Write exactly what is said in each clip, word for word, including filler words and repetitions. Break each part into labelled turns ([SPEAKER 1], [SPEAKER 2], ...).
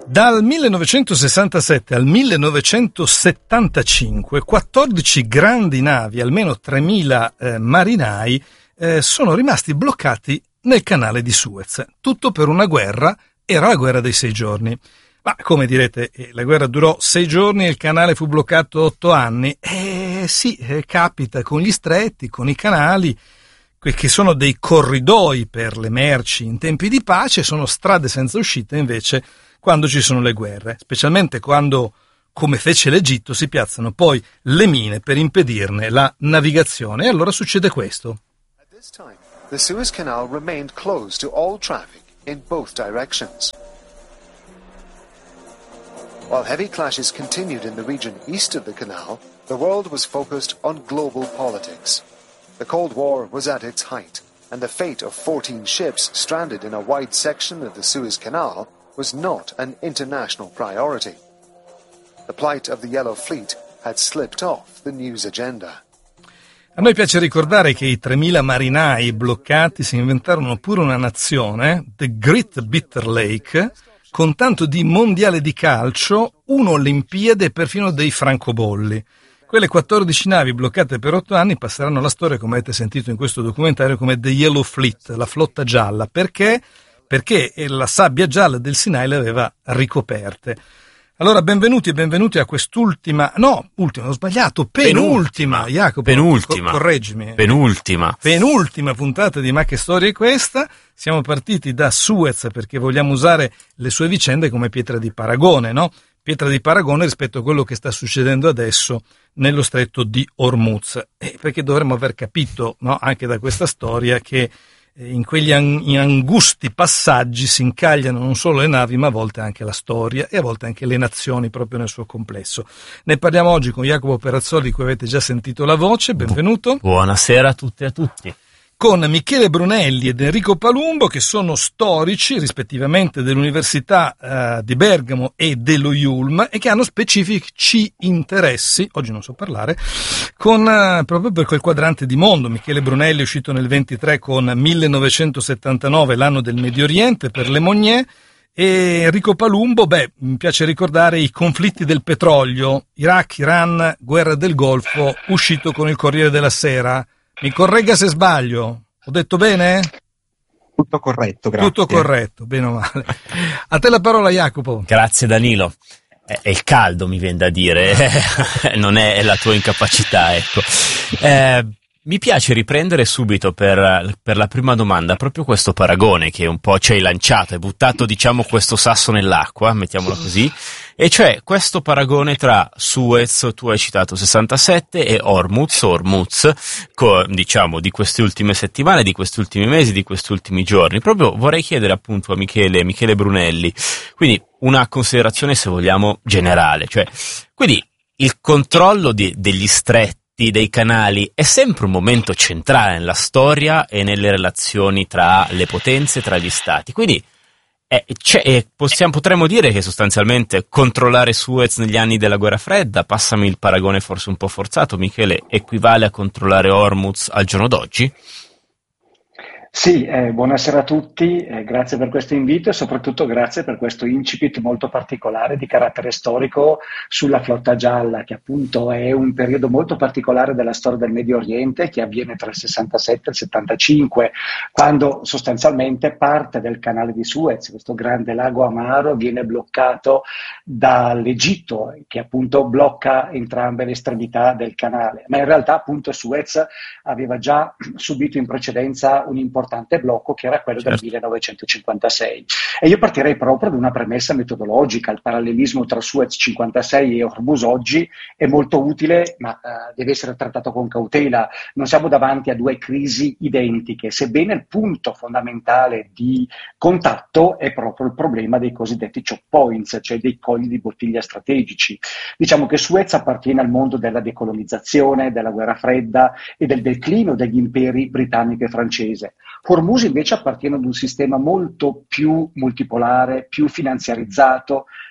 [SPEAKER 1] Dal millenovecentosessantasette al millenovecentosettantacinque, quattordici grandi navi, almeno tremila eh, marinai, eh, sono rimasti bloccati nel canale di Suez. Tutto per una guerra, era la guerra dei sei giorni. Ma come direte, eh, la guerra durò sei giorni e il canale fu bloccato otto anni? Eh sì, eh, capita con gli stretti, con i canali, che sono dei corridoi per le merci in tempi di pace, sono strade senza uscita invece quando ci sono le guerre, specialmente quando, come fece l'Egitto, si piazzano poi le mine per impedirne la navigazione. E allora succede questo.
[SPEAKER 2] At this time, the Suez Canal remained closed to all traffic in both directions. While heavy clashes continued in the region east of the canal, the world was focused on global politics. The Cold War was at its height, and the fate of fourteen ships stranded in a wide section of the Suez Canal was not an international priority. The plight of the Yellow Fleet had slipped off the news agenda.
[SPEAKER 1] A noi piace ricordare che i tremila marinai bloccati si inventarono pure una nazione, The Great Bitter Lake, con tanto di mondiale di calcio, un'Olimpiade e perfino dei francobolli. Quelle quattordici navi bloccate per otto anni passeranno alla storia, come avete sentito in questo documentario, come The Yellow Fleet, la flotta gialla. Perché? Perché la sabbia gialla del Sinai le aveva ricoperte. Allora, benvenuti e benvenuti a quest'ultima, no, ultima, ho sbagliato, penultima, penultima Jacopo,
[SPEAKER 3] penultima,
[SPEAKER 1] co- correggimi.
[SPEAKER 3] Penultima.
[SPEAKER 1] Penultima puntata di Ma che storia è questa? Siamo partiti da Suez perché vogliamo usare le sue vicende come pietra di paragone, no? Pietra di paragone rispetto a quello che sta succedendo adesso nello stretto di Hormuz. E perché dovremmo aver capito, no, anche da questa storia che in quegli angusti passaggi si incagliano non solo le navi, ma a volte anche la storia e a volte anche le nazioni proprio nel suo complesso. Ne parliamo oggi con Jacopo Perazzoli, di cui avete già sentito la voce. Benvenuto.
[SPEAKER 3] Buonasera a tutte e a tutti.
[SPEAKER 1] Con Michele Brunelli ed Enrico Palumbo, che sono storici rispettivamente dell'Università eh, di Bergamo e dello Yulm e che hanno specifici interessi, oggi non so parlare, con eh, proprio per quel quadrante di mondo. Michele Brunelli è uscito nel ventitré con millenovecentosettantanove, l'anno del Medio Oriente, per Le Monnier, e Enrico Palumbo, beh, mi piace ricordare i conflitti del petrolio, Iraq, Iran, guerra del Golfo, uscito con il Corriere della Sera. Mi corregga se sbaglio, ho detto bene?
[SPEAKER 4] Tutto corretto, grazie.
[SPEAKER 1] Tutto corretto, bene o male. A te la parola, Jacopo.
[SPEAKER 3] Grazie Danilo. È, è il caldo, mi viene da dire, non è, è la tua incapacità, ecco. Eh, mi piace riprendere subito per, per la prima domanda proprio questo paragone che un po' ci hai lanciato, hai buttato, diciamo, questo sasso nell'acqua, mettiamola così, e cioè questo paragone tra Suez, tu hai citato sessantasette, e Hormuz, Hormuz, co, diciamo, di queste ultime settimane, di questi ultimi mesi, di questi ultimi giorni. Proprio vorrei chiedere appunto a Michele, Michele Brunelli, quindi una considerazione, se vogliamo, generale, cioè, quindi il controllo di, degli stretti, dei canali è sempre un momento centrale nella storia e nelle relazioni tra le potenze, tra gli stati. Quindi eh, c'è, eh, possiamo, potremmo dire che sostanzialmente controllare Suez negli anni della guerra fredda, passami il paragone forse un po' forzato, Michele, equivale a controllare Hormuz al giorno d'oggi?
[SPEAKER 5] Sì, eh, buonasera a tutti, eh, grazie per questo invito e soprattutto grazie per questo incipit molto particolare di carattere storico sulla flotta gialla, che appunto è un periodo molto particolare della storia del Medio Oriente che avviene tra il sessantasette e il settantacinque, quando sostanzialmente parte del canale di Suez, questo grande lago amaro, viene bloccato dall'Egitto, che appunto blocca entrambe le estremità del canale. Ma in realtà appunto Suez aveva già subito in precedenza un importante blocco che era quello certo. del millenovecentocinquantasei, e io partirei proprio da una premessa metodologica. Il parallelismo tra Suez cinquantasei e Hormuz oggi è molto utile, ma uh, deve essere trattato con cautela. Non siamo davanti a due crisi identiche, sebbene il punto fondamentale di contatto è proprio il problema dei cosiddetti choke points, cioè dei colli di bottiglia strategici. Diciamo che Suez appartiene al mondo della decolonizzazione, della guerra fredda e del declino degli imperi britannico e francese. Hormuz invece appartiene ad un sistema molto più multipolare, più finanziarizzato,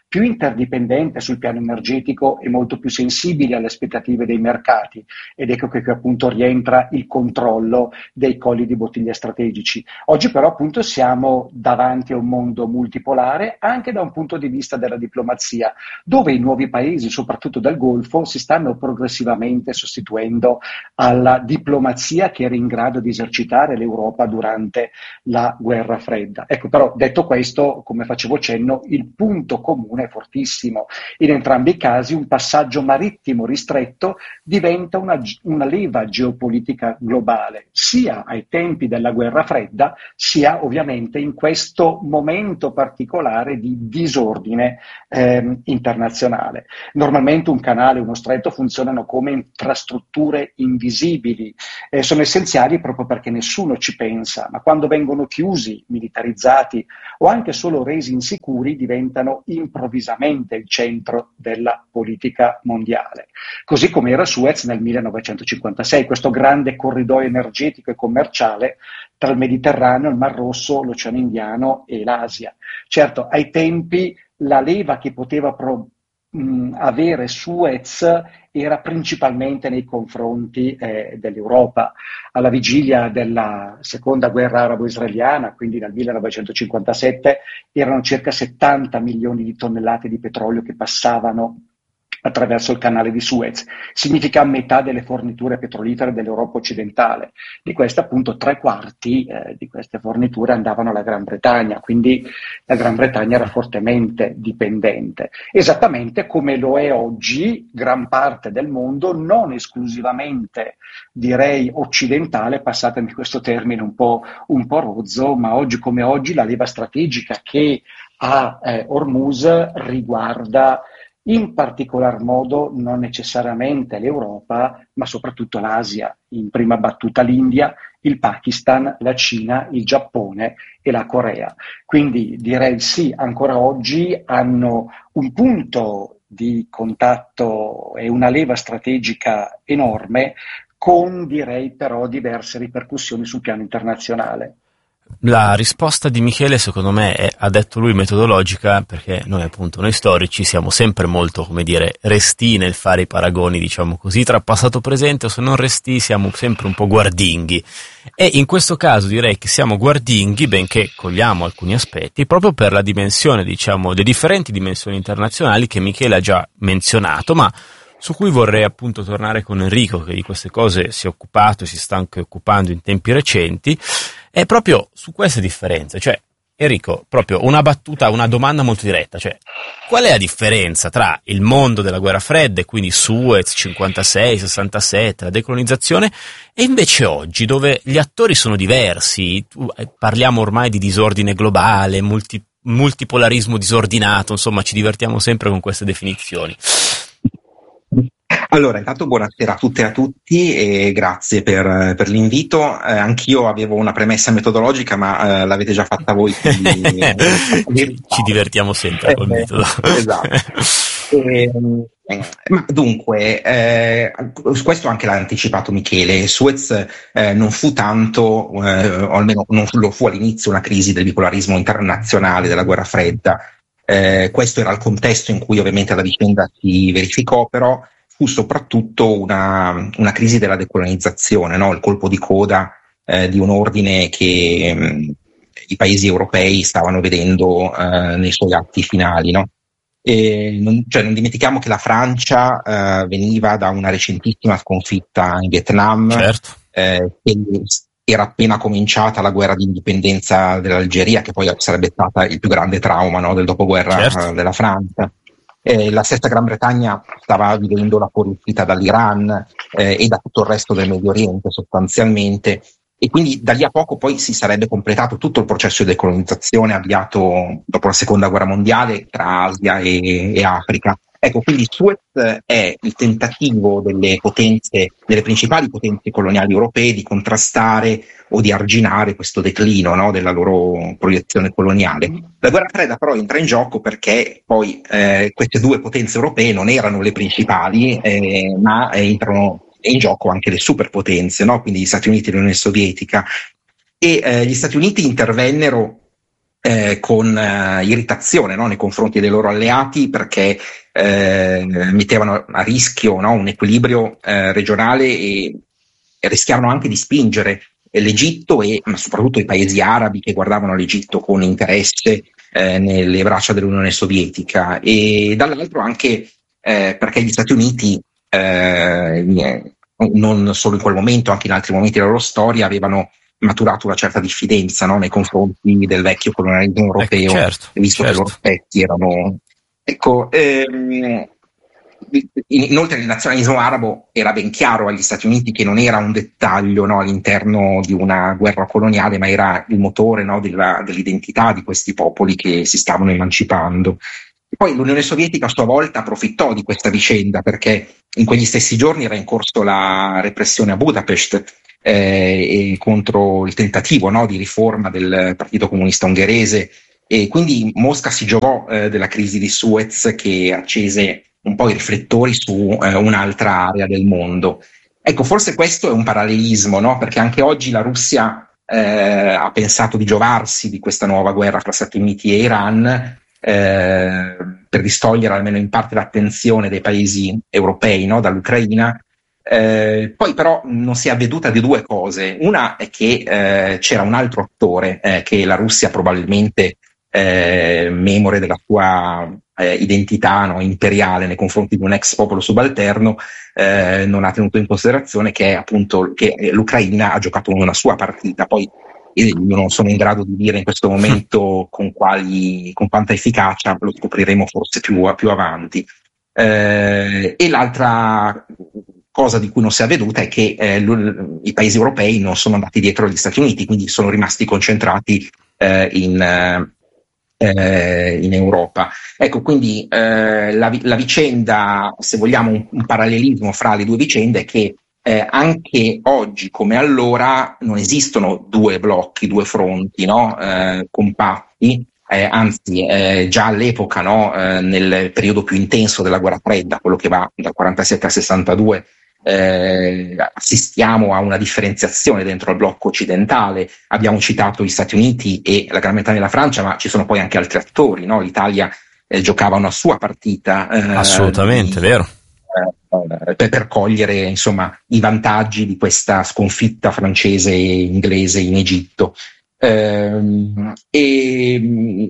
[SPEAKER 5] più interdipendente sul piano energetico e molto più sensibile alle aspettative dei mercati, ed ecco che qui appunto rientra il controllo dei colli di bottiglia strategici. Oggi però appunto siamo davanti a un mondo multipolare anche da un punto di vista della diplomazia, dove i nuovi paesi, soprattutto del Golfo, si stanno progressivamente sostituendo alla diplomazia che era in grado di esercitare l'Europa durante la guerra fredda. Ecco, però detto questo, come facevo cenno, il punto comune è fortissimo. In entrambi i casi un passaggio marittimo ristretto diventa una, una leva geopolitica globale, sia ai tempi della guerra fredda, sia ovviamente in questo momento particolare di disordine eh, internazionale. Normalmente un canale, uno stretto funzionano come infrastrutture invisibili, eh, sono essenziali proprio perché nessuno ci pensa, ma quando vengono chiusi, militarizzati o anche solo resi insicuri, diventano improvvisamente il centro della politica mondiale. Così come era Suez nel millenovecentocinquantasei, questo grande corridoio energetico e commerciale tra il Mediterraneo, il Mar Rosso, l'Oceano Indiano e l'Asia. Certo, ai tempi la leva che poteva pro, mh, avere Suez era principalmente nei confronti eh, dell'Europa. Alla vigilia della seconda guerra arabo-israeliana, quindi nel millenovecentocinquantasette, erano circa settanta milioni di tonnellate di petrolio che passavano attraverso il canale di Suez. Significa metà delle forniture petrolifere dell'Europa occidentale. Di queste appunto tre quarti eh, di queste forniture andavano alla Gran Bretagna, quindi la Gran Bretagna era fortemente dipendente. Esattamente come lo è oggi gran parte del mondo, non esclusivamente direi occidentale, passatemi questo termine un po', un po' rozzo, ma oggi come oggi la leva strategica che ha eh, Hormuz riguarda in particolar modo non necessariamente l'Europa, ma soprattutto l'Asia, in prima battuta l'India, il Pakistan, la Cina, il Giappone e la Corea. Quindi direi sì, ancora oggi hanno un punto di contatto e una leva strategica enorme, con direi però diverse ripercussioni sul piano internazionale.
[SPEAKER 3] La risposta di Michele secondo me è, ha detto lui, metodologica, perché noi appunto, noi storici, siamo sempre molto, come dire, resti nel fare i paragoni, diciamo così, tra passato e presente, o se non resti siamo sempre un po' guardinghi, e in questo caso direi che siamo guardinghi, benché cogliamo alcuni aspetti, proprio per la dimensione, diciamo, le differenti dimensioni internazionali che Michele ha già menzionato, ma su cui vorrei appunto tornare con Enrico, che di queste cose si è occupato e si sta anche occupando in tempi recenti, è proprio su queste differenze. Cioè, Enrico, proprio una battuta, una domanda molto diretta, cioè, qual è la differenza tra il mondo della guerra fredda, e quindi Suez, cinquantasei, sessantasette, la decolonizzazione, e invece oggi, dove gli attori sono diversi, parliamo ormai di disordine globale, multi, multipolarismo disordinato, insomma ci divertiamo sempre con queste definizioni.
[SPEAKER 4] Allora, intanto buonasera a tutte e a tutti e grazie per, per l'invito. Eh, anch'io avevo una premessa metodologica, ma eh, l'avete già fatta voi. Quindi, eh,
[SPEAKER 3] ci, ci divertiamo sempre col
[SPEAKER 4] eh,
[SPEAKER 3] metodo.
[SPEAKER 4] Esatto. E, ma dunque, eh, questo anche l'ha anticipato Michele. Suez eh, non fu tanto, eh, o almeno non lo fu all'inizio, una crisi del bipolarismo internazionale della guerra fredda. Eh, questo era il contesto in cui ovviamente la vicenda si verificò, però fu soprattutto una, una crisi della decolonizzazione, no? Il colpo di coda eh, di un ordine che mh, i paesi europei stavano vedendo eh, nei suoi atti finali, no? E non, cioè, non dimentichiamo che la Francia eh, veniva da una recentissima sconfitta in Vietnam,
[SPEAKER 3] certo.
[SPEAKER 4] eh, che era appena cominciata la guerra di indipendenza dell'Algeria, che poi sarebbe stata il più grande trauma, no, del dopoguerra certo. della Francia. Eh, la stessa Gran Bretagna stava vivendo la fuoriuscita dall'Iran eh, e da tutto il resto del Medio Oriente sostanzialmente, e quindi da lì a poco poi si sarebbe completato tutto il processo di decolonizzazione avviato dopo la seconda guerra mondiale tra Asia e, e Africa. Ecco, quindi Suez è il tentativo delle potenze, delle principali potenze coloniali europee di contrastare o di arginare questo declino, no, della loro proiezione coloniale. La guerra fredda però entra in gioco perché poi eh, queste due potenze europee non erano le principali, eh, ma entrano in gioco anche le superpotenze, no? Quindi gli Stati Uniti e l'Unione Sovietica. E eh, gli Stati Uniti intervennero eh, con eh, irritazione, no, nei confronti dei loro alleati, perché eh, mettevano a rischio, no, un equilibrio eh, regionale e, e rischiavano anche di spingere l'Egitto e ma soprattutto i paesi arabi che guardavano l'Egitto con interesse eh, nelle braccia dell'Unione Sovietica, e dall'altro anche eh, perché gli Stati Uniti eh, non solo in quel momento, anche in altri momenti della loro storia avevano maturato una certa diffidenza, no, nei confronti del vecchio colonialismo europeo,
[SPEAKER 3] eh, certo,
[SPEAKER 4] visto
[SPEAKER 3] certo.
[SPEAKER 4] che i loro aspetti erano ecco ehm, inoltre il nazionalismo arabo era ben chiaro agli Stati Uniti che non era un dettaglio, no, all'interno di una guerra coloniale, ma era il motore, no, della, dell'identità di questi popoli che si stavano emancipando. E poi l'Unione Sovietica a sua volta approfittò di questa vicenda, perché in quegli stessi giorni era in corso la repressione a Budapest eh, e contro il tentativo, no, di riforma del Partito Comunista Ungherese, e quindi Mosca si giovò eh, della crisi di Suez, che accese un po' i riflettori su eh, un'altra area del mondo. Ecco, forse questo è un parallelismo, no? Perché anche oggi la Russia eh, ha pensato di giovarsi di questa nuova guerra fra Stati Uniti e Iran eh, per distogliere almeno in parte l'attenzione dei paesi europei, no? Dall'Ucraina. Eh, poi però non si è avveduta di due cose. Una è che eh, c'era un altro attore eh, che la Russia probabilmente eh, memore della sua eh, identità, no, imperiale nei confronti di un ex popolo subalterno, eh, non ha tenuto in considerazione che appunto che l'Ucraina ha giocato una sua partita. Poi io non sono in grado di dire in questo momento con quali, con quanta efficacia, lo scopriremo forse più, più avanti. Eh, e l'altra cosa di cui non si è avveduta è che eh, i paesi europei non sono andati dietro agli Stati Uniti, quindi sono rimasti concentrati eh, in, eh, in Europa. Ecco, quindi eh, la, la vicenda, se vogliamo un, un parallelismo fra le due vicende, è che eh, anche oggi come allora non esistono due blocchi, due fronti, no, eh, compatti. Eh, anzi, eh, già all'epoca, no, eh, nel periodo più intenso della guerra fredda, quello che va dal quarantasette al sessantadue, eh, assistiamo a una differenziazione dentro il blocco occidentale. Abbiamo citato gli Stati Uniti e la Gran Bretagna e la Francia, ma ci sono poi anche altri attori, no? L'Italia eh, giocava una sua partita. Eh,
[SPEAKER 3] Assolutamente,
[SPEAKER 4] di,
[SPEAKER 3] vero.
[SPEAKER 4] Eh, per, per cogliere, insomma, i vantaggi di questa sconfitta francese e inglese in Egitto. Eh, e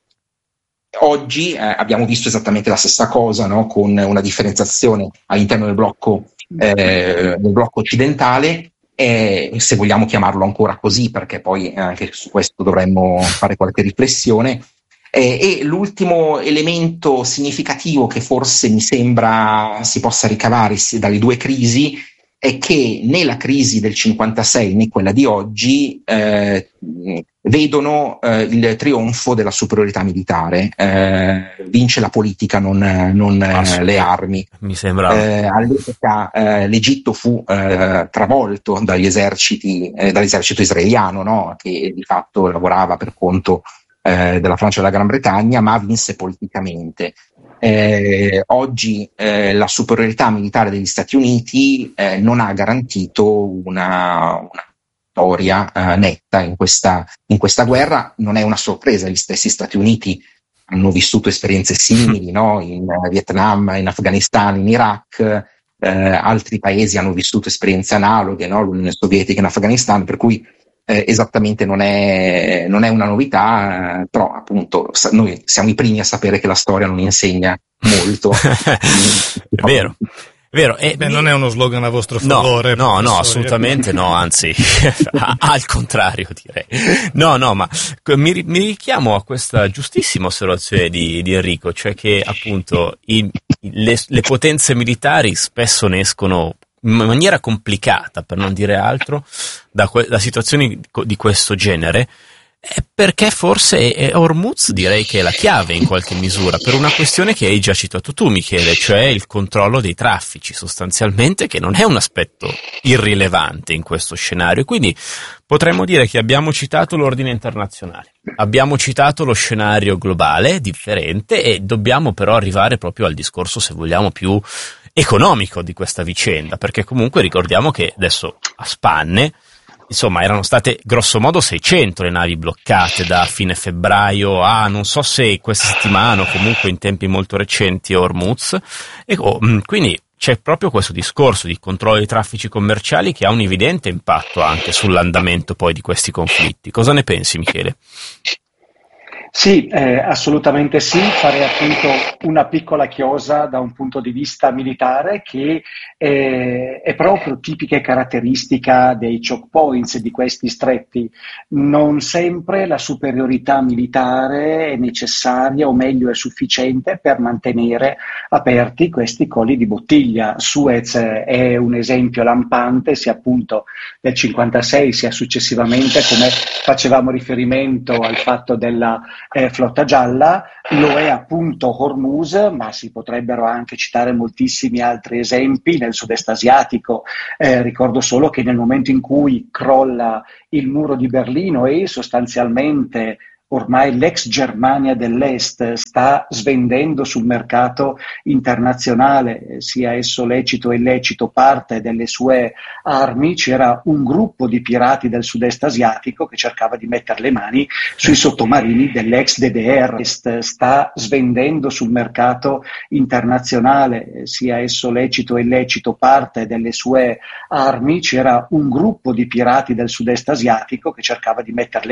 [SPEAKER 4] oggi eh, abbiamo visto esattamente la stessa cosa, no? Con una differenziazione all'interno del blocco, eh, del blocco occidentale, e se vogliamo chiamarlo ancora così, perché poi anche su questo dovremmo fare qualche riflessione. Eh, e l'ultimo elemento significativo che forse mi sembra si possa ricavare dalle due crisi è che né la crisi del cinquantasei né quella di oggi eh, vedono eh, il trionfo della superiorità militare. Eh, vince la politica, non, non eh, le armi.
[SPEAKER 3] Mi sembra.
[SPEAKER 4] Eh, all'epoca eh, l'Egitto fu eh, travolto dagli eserciti, eh, dall'esercito israeliano, no? Che di fatto lavorava per conto eh, della Francia e della Gran Bretagna, ma vinse politicamente. Eh, oggi eh, la superiorità militare degli Stati Uniti eh, non ha garantito una, una vittoria eh, netta in questa, in questa guerra. Non è una sorpresa, gli stessi Stati Uniti hanno vissuto esperienze simili, no? In Vietnam, in Afghanistan, in Iraq, eh, altri paesi hanno vissuto esperienze analoghe, no? L'Unione Sovietica in Afghanistan, per cui Eh, esattamente non è, non è una novità, eh, però appunto sa- noi siamo i primi a sapere che la storia non insegna molto.
[SPEAKER 3] È vero. Vero, e
[SPEAKER 1] Beh,
[SPEAKER 3] mi...
[SPEAKER 1] non è uno slogan a vostro favore.
[SPEAKER 3] No, no, no, assolutamente
[SPEAKER 1] io.
[SPEAKER 3] no, anzi, al contrario direi. No, no, ma mi, mi richiamo a questa giustissima osservazione di, di Enrico, cioè che appunto i, le, le potenze militari spesso ne escono in maniera complicata, per non dire altro, da, que- da situazioni di questo genere, è perché forse è Hormuz, direi che è la chiave in qualche misura, per una questione che hai già citato tu, Michele, cioè il controllo dei traffici, sostanzialmente, che non è un aspetto irrilevante in questo scenario. Quindi potremmo dire che abbiamo citato l'ordine internazionale, abbiamo citato lo scenario globale differente, e dobbiamo però arrivare proprio al discorso, se vogliamo, più economico di questa vicenda, perché comunque ricordiamo che adesso a spanne insomma erano state grosso modo seicento le navi bloccate da fine febbraio a non so se questa settimana o comunque in tempi molto recenti a Hormuz, e oh, quindi c'è proprio questo discorso di controllo dei traffici commerciali che ha un evidente impatto anche sull'andamento poi di questi conflitti. Cosa ne pensi, Michele?
[SPEAKER 5] Sì, eh, assolutamente sì, farei appunto una piccola chiosa da un punto di vista militare che eh, è proprio tipica e caratteristica dei choke points, di questi stretti. Non sempre la superiorità militare è necessaria, o meglio è sufficiente per mantenere aperti questi colli di bottiglia. Suez è un esempio lampante, sia appunto del cinquantasei sia successivamente, come facevamo riferimento al fatto della Eh, flotta gialla, lo è appunto Hormuz, ma si potrebbero anche citare moltissimi altri esempi nel sud-est asiatico. Eh, ricordo solo che nel momento in cui crolla il muro di Berlino e sostanzialmente ormai l'ex Germania dell'Est sta svendendo sul mercato internazionale, sia esso lecito o illecito, parte delle sue armi, c'era un gruppo di pirati del sud-est asiatico che cercava di mettere le mani sui sottomarini dell'ex D D R, sta svendendo sul mercato internazionale, sia esso lecito o illecito, parte delle sue armi, c'era un gruppo di pirati del sud-est asiatico che cercava di mettere le